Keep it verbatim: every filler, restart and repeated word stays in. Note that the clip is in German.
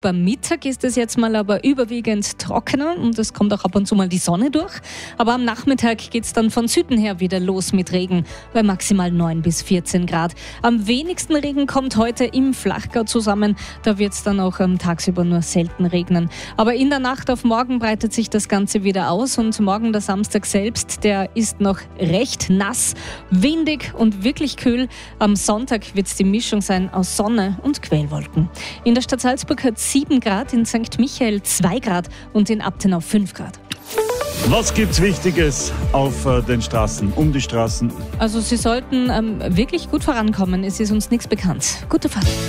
Beim Mittag ist es jetzt mal aber überwiegend trockener und es kommt auch ab und zu mal die Sonne durch. Aber am Nachmittag geht es dann von Süden her wieder los mit Regen, bei maximal neun bis vierzehn Grad. Am wenigsten Regen kommt heute im Flachgau zusammen. Da wird es dann auch ähm, tagsüber nur selten regnen. Aber in der Nacht auf morgen breitet sich das Ganze wieder aus und morgen der Samstag selbst, der ist noch recht nass, windig und wirklich kühl. Am Sonntag wird es die Mischung sein aus Sonne und Quellwolken. In der Stadt Salzburg hat sieben Grad, in Sankt Michael zwei Grad und in Abtenau fünf Grad. Was gibt's Wichtiges auf äh, den Straßen, um die Straßen? Also Sie sollten ähm, wirklich gut vorankommen. Es ist uns nichts bekannt. Gute Fahrt.